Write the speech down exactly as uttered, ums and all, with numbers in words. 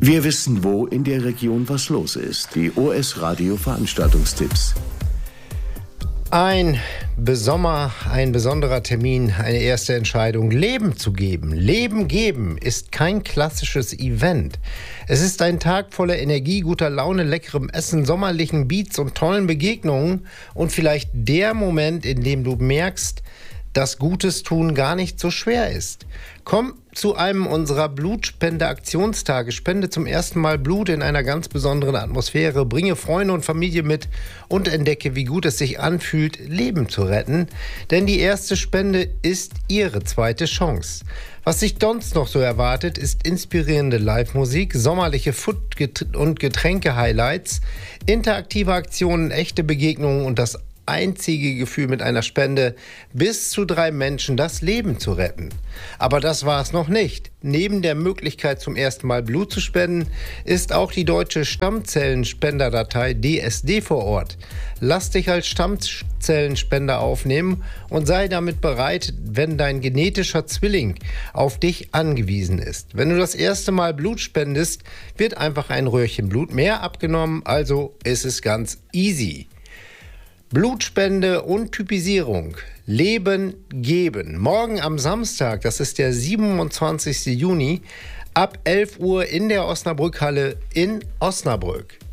Wir wissen, wo in der Region was los ist. Die O S Radio Veranstaltungstipps. Ein Sommer, ein besonderer Termin, eine erste Entscheidung. Leben zu geben. Leben geben ist kein klassisches Event. Es ist ein Tag voller Energie, guter Laune, leckerem Essen, sommerlichen Beats und tollen Begegnungen und vielleicht der Moment, in dem du merkst, dass Gutes tun gar nicht so schwer ist. Komm zu einem unserer Blutspende-Aktionstage. Spende zum ersten Mal Blut in einer ganz besonderen Atmosphäre. Bringe Freunde und Familie mit und entdecke, wie gut es sich anfühlt, Leben zu retten. Denn die erste Spende ist ihre zweite Chance. Was sich sonst noch so erwartet, ist inspirierende Live-Musik, sommerliche Food- und Getränke-Highlights, interaktive Aktionen, echte Begegnungen und das einzige Gefühl mit einer Spende, bis zu drei Menschen das Leben zu retten. Aber das war es noch nicht. Neben der Möglichkeit, zum ersten Mal Blut zu spenden, ist auch die deutsche Stammzellenspenderdatei D S D vor Ort. Lass dich als Stammzellenspender aufnehmen und sei damit bereit, wenn dein genetischer Zwilling auf dich angewiesen ist. Wenn du das erste Mal Blut spendest, wird einfach ein Röhrchen Blut mehr abgenommen, also ist es ganz easy. Blutspende und Typisierung. Leben geben. Morgen am Samstag, das ist der siebenundzwanzigsten Juni, ab elf Uhr in der Osnabrückhalle in Osnabrück.